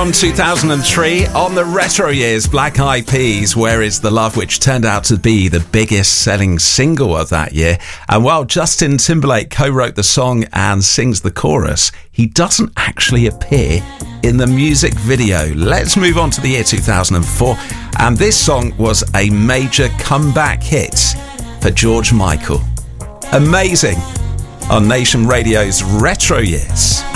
from 2003 on the Retro Years, Black Eyed Peas, Where Is the Love, which turned out to be the biggest selling single of that year. And while Justin Timberlake co-wrote the song and sings the chorus, he doesn't actually appear in the music video. Let's move on to the year 2004. And this song was a major comeback hit for George Michael. Amazing on Nation Radio's Retro Years.